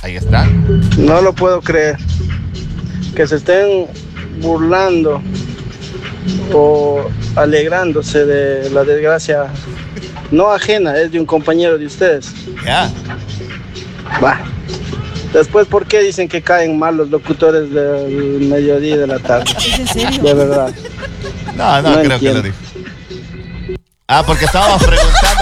Ahí está. No lo puedo creer. Que se estén burlando o alegrándose de la desgracia no ajena, es de un compañero de ustedes. Ya. Va. Después, ¿por qué dicen que caen mal los locutores del mediodía y de la tarde? ¿Es en serio? De verdad. No, No creo que lo entiendo. dijo. Ah, porque estábamos preguntando